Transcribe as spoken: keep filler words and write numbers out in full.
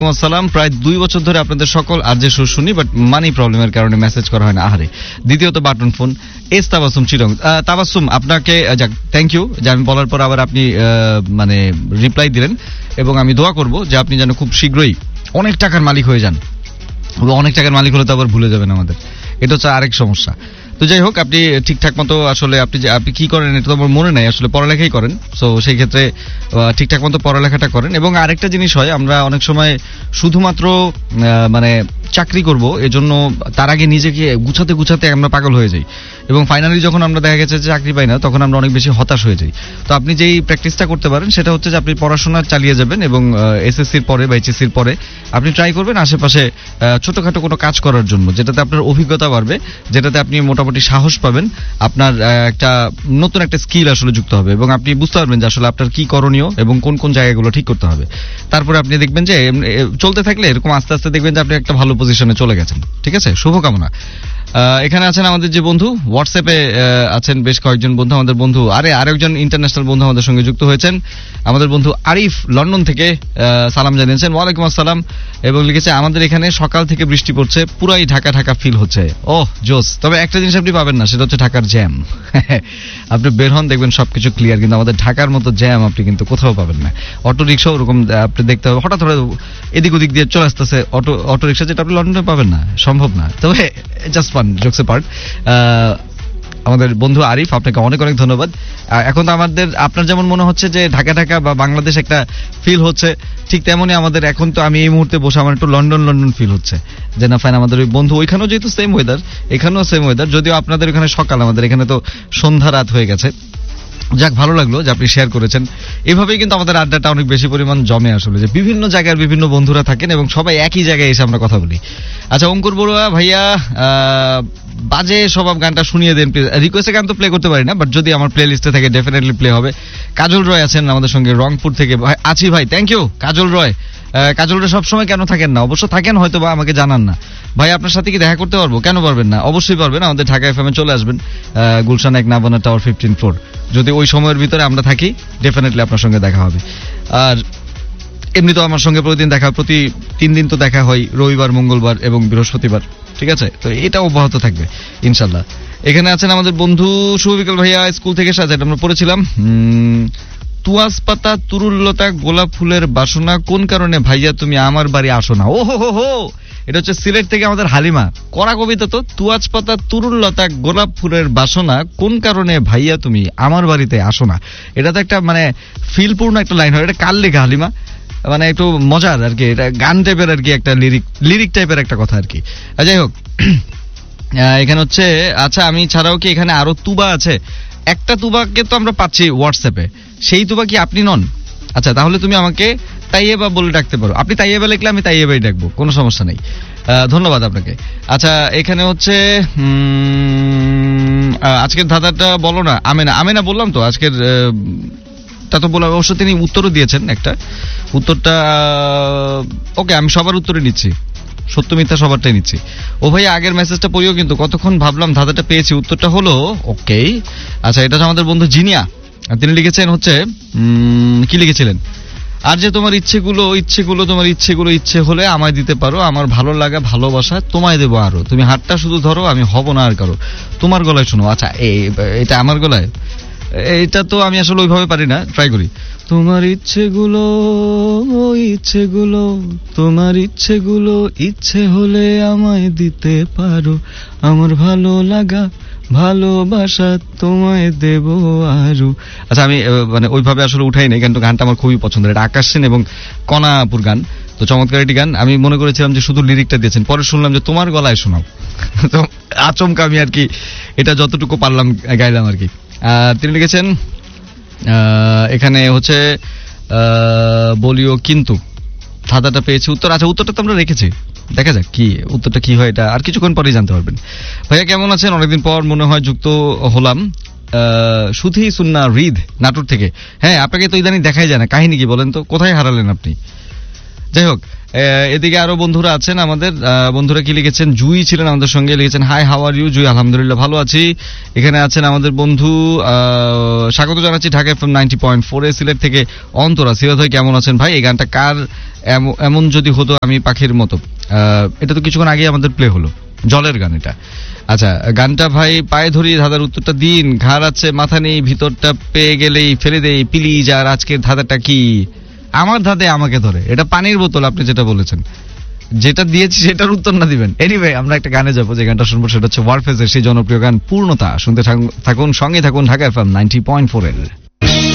আসসালাম। প্রায় দুই বছর ধরে আপনাদের সকল আরজে শো শুনি, বাট মানি প্রবলেমের কারণে মেসেজ করা হয় না। আহারে। দ্বিতীয়ত button phone. S Tabassum চিরং। Tabassum, আপনাকে থ্যাংক ইউ যে আমি বলার পর আবার আপনি মানে রিপ্লাই দিলেন, এবং আমি দোয়া করব যে আপনি যেন খুব শীঘ্রই অনেক টাকার মালিক হয়ে যান। অনেক টাকার মালিক হলে তো আবার ভুলে যাবেন আমাদের, এটা হচ্ছে আরেক সমস্যা। তো যাই হোক, আপনি ঠিকঠাক মতো আসলে আপনি যে আপনি কি করেন এটা তো আমার মনে নাই, আসলে পড়ালেখাই করেন। সো সেই ক্ষেত্রে ঠিকঠাক মতো পড়ালেখাটা করেন। এবং আরেকটা জিনিস হয়, আমরা অনেক সময় শুধুমাত্র মানে চাকরি করব এজন্য তার আগে নিজেকে গুছাতে গুছাতে আমরা পাগল হয়ে যাই, এবং ফাইনালি যখন আমরা দেখা গেছে যে চাকরি পাই না, তখন আমরা অনেক বেশি হতাশ হয়ে যাই। তো আপনি যেই প্র্যাকটিসটা করতে পারেন সেটা হচ্ছে যে আপনি পড়াশোনা চালিয়ে যাবেন, এবং এসএসসির পরে বা এইচএসসির পরে আপনি ট্রাই করবেন আশেপাশে ছোটখাটো কোনো কাজ করার জন্য, যেটাতে আপনার অভিজ্ঞতা বাড়বে, যেটাতে আপনি মোটামুটি সাহস পাবেন, আপনার একটা নতুন একটা স্কিল আসলে যুক্ত হবে, এবং আপনি বুঝতে পারবেন যে আসলে আপনার কি করণীয় এবং কোন কোন জায়গাগুলো ঠিক করতে হবে। তারপরে আপনি দেখবেন যে চলতে থাকলে এরকম আস্তে আস্তে দেখবেন যে আপনি একটা ভালো পজিশনে চলে গেছেন। ঠিক আছে, শুভকামনা। এখানে আছেন আমাদের যে বন্ধু, হোয়াটসঅ্যাপে আছেন বেশ কয়েকজন বন্ধু, আমাদের বন্ধু আরে আরেকজন ইন্টারন্যাশনাল বন্ধু আমাদের সঙ্গে যুক্ত হয়েছেন, আমাদের বন্ধু আরিফ লন্ডন থেকে সালাম জানিয়েছেন, ওয়ালাইকুম আসসালাম, এবং লিখেছে আমাদের এখানে সকাল থেকে বৃষ্টি পড়ছে, পুরাই ঢাকা ঢাকা ফিল হচ্ছে। ওহ জোস, তবে একটা জিনিস আপনি পাবেন না, সেটা হচ্ছে ঢাকার জ্যাম। আপনি বের হন দেখবেন সবকিছু ক্লিয়ার, কিন্তু আমাদের ঢাকার মতো জ্যাম আপনি কিন্তু কোথাও পাবেন না। অটো রিক্সাও ওরকম আপনি দেখতে হবে, হঠাৎ হঠাৎ এদিক ওদিক দিয়ে চলে আসতেছে অটো অটো রিক্সা, যেটা আপনি লন্ডনে পাবেন না, সম্ভব না। তবে জাস্ট ফান, জোকস এ পার্ট। আমাদের বন্ধু আরিফ, আপনাকে অনেক অনেক ধন্যবাদ। এখন তো আমাদের আপনার যেমন মনে হচ্ছে যে ঢাকা ঢাকা বা বাংলাদেশ একটা ফিল হচ্ছে, ঠিক তেমনই আমাদের এখন তো আমি এই মুহূর্তে বসে আমার একটু লন্ডন লন্ডন ফিল হচ্ছে, যে না ফাইন আমাদের ওই বন্ধু ওইখানেও যেহেতু সেম ওয়েদার, এখানেও সেম ওয়েদার, যদিও আপনাদের ওখানে সকাল, আমাদের এখানে তো সন্ধ্যা রাত হয়ে গেছে। যাক, ভালো লাগলো যে আপনি শেয়ার করেছেন। এভাবেই কিন্তু আমাদের আড্ডাটা অনেক বেশি পরিমাণ জমে আসলে, যে বিভিন্ন জায়গার বিভিন্ন বন্ধুরা থাকেন এবং সবাই একই জায়গায় এসে আমরা কথা বলি। আচ্ছা, অঙ্কুর বড়ুয়া ভাইয়া, বাজে স্বভাব গানটা শুনিয়ে দেন প্লিজ। রিকোয়েস্টে গান তো প্লে করতে পারি না, বাট যদি আমার প্লে লিস্টে থাকে ডেফিনেটলি প্লে হবে। কাজল রয় আছেন আমাদের সঙ্গে রংপুর থেকে, ভাই আছি ভাই, থ্যাংক ইউ কাজল রয়। কাজল রয় সবসময় কেন থাকেন না? অবশ্য থাকেন, হয়তো বা আমাকে জানান না। ভাই আপনার সাথে কি দেখা করতে পারবো? কেন পারবেন না, অবশ্যই পারবেন। আমাদের ঢাকা এফএমে চলে আসবেন, গুলশান এক নাবানা টাওয়ার ফিফটিন ফ্লোর। যদি ওই সময়ের ভিতরে আমরা থাকি, ডেফিনেটলি আপনার সঙ্গে দেখা হবে। আর এমনি তো আমার সঙ্গে প্রতিদিন দেখা, প্রতি তিন দিন তো দেখা হয়, রবিবার, মঙ্গলবার এবং বৃহস্পতিবার। ঠিক আছে, তো এটা অব্যাহত থাকবে ইনশাল্লাহ। এখানে আছেন আমাদের বন্ধু শুভ বিকাল ভাইয়া, স্কুল থেকে সাজা, আমরা পড়েছিলাম। তুয়াস পাতা তুরুল্লতা গোলাপ ফুলের বাসনা, কোন কারণে ভাইয়া তুমি আমার বাড়ি আসো না? ও হো হো হো, এটা হচ্ছে সিলেট থেকে আমাদের হালিমা করা কবিতা। তো তুয়াজ পাতা তুরুল্লতা গোলাপ ফুলের বাসনা, কোন কারণে ভাইয়া তুমি আমার বাড়িতে আসো না। এটা তো একটা মানে ফিলপূর্ণ একটা লাইন হয়। এটা কার লেখা হালিমা? মানে একটু মজার আর কি, এটা গান টাইপের আর কি, একটা লিরিক লিরিক টাইপের একটা কথা আর কি। যাই হোক, এখানে হচ্ছে আচ্ছা, আমি ছাড়াও কি এখানে আরো তুবা আছে? একটা তুবাকে তো আমরা পাচ্ছি হোয়াটসঅ্যাপে, সেই তুবা কি আপনি নন? আচ্ছা, তাহলে তুমি আমাকে তাইয়েবা বলে ডাকতে পারো। আপনি তাইয়েবা লিখলে আমি তাইয়েবাই ডাকবো, কোনো সমস্যা নেই। ধন্যবাদ আপনাকে। আচ্ছা, এখানে হচ্ছে আজকের ধাঁধাটা বলো না। আমেনা, আমেনা বললাম তো আজকের তা তো বললাম, অবশ্য তিনি উত্তরও দিয়েছেন একটা। উত্তরটা ওকে, আমি সবার উত্তরে নিচ্ছি, সত্য মিথ্যা সবারটাই নিচ্ছি। ও ভাই আগের মেসেজটা পড়িও, কিন্তু কতক্ষণ ভাবলাম ধাঁধাটা পেয়েছি, উত্তরটা হলো ওকে। আচ্ছা, এটা হচ্ছে আমাদের বন্ধু জিনিয়া, তিনি লিখেছেন হচ্ছে কি লিখেছিলেন, আর যে তোমার ইচ্ছেগুলো ইচ্ছেগুলো তোমার ইচ্ছেগুলো ইচ্ছে হলে আমায় দিতে পারো, আমার ভালো লাগা ভালোবাসা তোমায় দেবো আরো, তুমি হাতটা শুধু ধরো আমি হব না আর কারো, তোমার গলায় শোনো। আচ্ছা, এটা আমার গলায়, এটা তো আমি আসলে ওইভাবে পারি না, ট্রাই করি। তোমার ইচ্ছেগুলো ইচ্ছেগুলো তোমার ইচ্ছেগুলো ইচ্ছে হলে আমায় দিতে পারো, আমার ভালো লাগা ভালোবাসা তোমায় দেব আরো। আচ্ছা, আমি মানে ওইভাবে আসলে উঠাই নাই, কিন্তু গানটা আমার খুবই পছন্দের। এটা আকাশ সেন এবং কণাপুর গান, তো চমৎকার একটি গান। আমি মনে করেছিলাম যে শুধু লিরিকটা দিয়েছেন, পরে শুনলাম যে তোমার গলায় শোনাও। তো আচমকা আমি আর কি এটা যতটুকু পারলাম গাইলাম আর কি। তিনি লিখেছেন এখানে হচ্ছে বলিও কিন্তু ধাঁধাটা পেয়েছি, উত্তর। আচ্ছা, উত্তরটা তো আমরা রেখেছি, দেখা যাক কি উত্তরটা কি হয়, এটা আর কিছুক্ষণ পরেই জানতে পারবেন। ভাইয়া কেমন আছেন? অনেকদিন পর মনে হয় যুক্ত হলাম। সুধি সুন্না রিদ নাটোর থেকে। হ্যাঁ, আপনাকে তো ইদানিং দেখাই যায় না, কাহিনী কি বলেন তো? কোথায় হারালেন আপনি? যাই হোক, আহ, এদিকে আরো বন্ধুরা আছেন আমাদের। আহ, বন্ধুরা কি লিখেছেন? জুই ছিলেন আমাদের সঙ্গে, লিখেছেন হাই হাউ আর ইউ। জুই আলহামদুলিল্লাহ ভালো আছি। এখানে আছেন আমাদের বন্ধু, আহ, স্বাগত জানাচ্ছি Dhaka FM ninety point four এ সিলেট থেকে অন্তরা। সিরাত ভাই কেমন আছেন ভাই? এই গানটা কার? এম- এমন যদি হতো আমি পাখির মতো, আহ, এটা তো কিছুক্ষণ আগে আমাদের প্লে হলো, জলের গান এটা। আচ্ছা, গানটা ভাই পায়ে ধরি, ধাঁধার উত্তরটা দিন। ঘাড় আছে মাথা নেই, ভিতরটা পেয়ে গেলেই ফেলে দেই, প্লিজ। আর আজকের ধাঁধাটা কি? আমার ধাঁধে আমাকে ধরে, এটা পানির বোতল আপনি যেটা বলেছেন, যেটা দিয়েছি সেটার উত্তর না দিবেন। এনিওয়ে, আমরা একটা গানে যাবো, যে গানটা শুনবো সেটা হচ্ছে ওয়ারফেজের সেই জনপ্রিয় গান পূর্ণতা। শুনতে থাকুন, সঙ্গে থাকুন Dhaka FM ninety point four এর।